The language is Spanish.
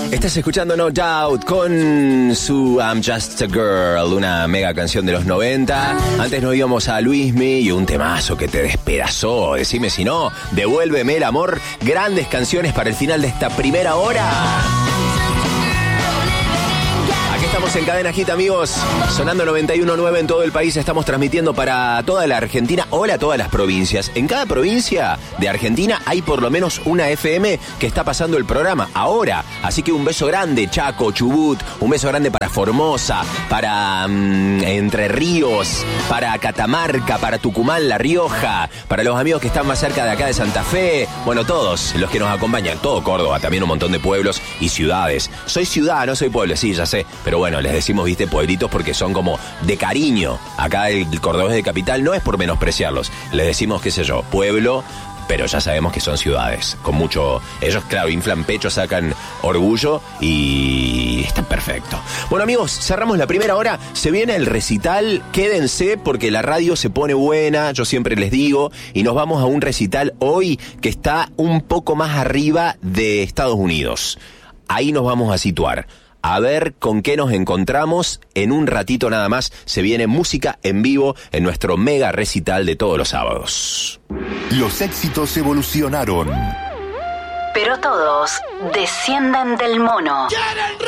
Estás escuchando No Doubt con su I'm Just a Girl, una mega canción de los 90. Antes nos íbamos a Luismi y un temazo que te despedazó. Decime si no, Devuélveme el amor. Grandes canciones para el final de esta primera hora. Estamos en Cadena Hit, amigos, sonando 91.9 en todo el país. Estamos transmitiendo para toda la Argentina. Hola a todas las provincias. En cada provincia de Argentina hay por lo menos una FM que está pasando el programa ahora. Así que un beso grande, Chaco, Chubut. Un beso grande para Formosa, para Entre Ríos, para Catamarca, para Tucumán, La Rioja, para los amigos que están más cerca de acá de Santa Fe. Bueno, todos los que nos acompañan, todo Córdoba, también un montón de pueblos y ciudades. Soy ciudad, no soy pueblo, sí, ya sé, pero bueno, les decimos, viste, pueblitos porque son como de cariño. Acá el cordobés de capital no es por menospreciarlos. Les decimos, qué sé yo, pueblo, pero ya sabemos que son ciudades. Con mucho... Ellos, claro, inflan pecho, sacan orgullo y está perfecto. Bueno, amigos, cerramos la primera hora. Se viene el recital. Quédense porque la radio se pone buena, yo siempre les digo. Y nos vamos a un recital hoy que está un poco más arriba de Estados Unidos. Ahí nos vamos a situar. A ver con qué nos encontramos. En un ratito nada más se viene música en vivo en nuestro mega recital de todos los sábados. Los éxitos evolucionaron, pero todos descienden del mono. ¡Quieren